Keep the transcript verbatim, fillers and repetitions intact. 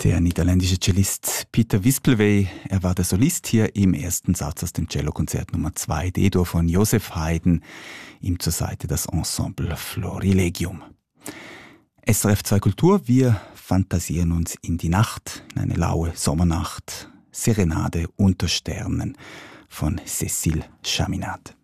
Der niederländische Cellist Peter Wispelwey, er war der Solist hier im ersten Satz aus dem Cellokonzert Nummer zwei D-Dur von Joseph Haydn, ihm zur Seite das Ensemble Florilegium. S R F zwei Kultur, wir fantasieren uns in die Nacht, in eine laue Sommernacht, Serenade unter Sternen von Cécile Chaminade.